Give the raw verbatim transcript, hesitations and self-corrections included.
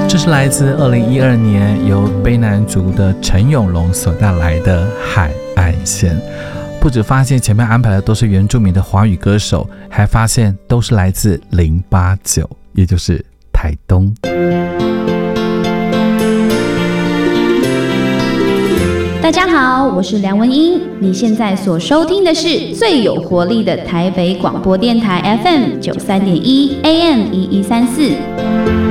这是来自二零一二年由卑南族的陈永龙所带来的海岸线。不只发现前面安排的都是原住民的华语歌手，还发现都是来自零八九，也就是台东。 大家好，我是梁文音，你现在所收听的是最有活力的台北广播电台 F M 九三点一 A M 一一三四。